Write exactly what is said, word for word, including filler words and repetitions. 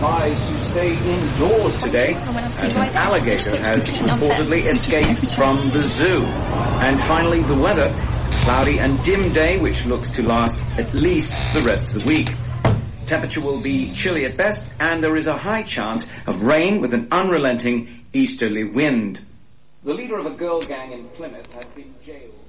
advised to stay indoors today as an alligator has reportedly escaped from the zoo. And finally, the weather. Cloudy and dim day, which looks to last at least the rest of the week. Temperature will be chilly at best, and there is a high chance of rain with an unrelenting easterly wind. The leader of a girl gang in Plymouth has been jailed.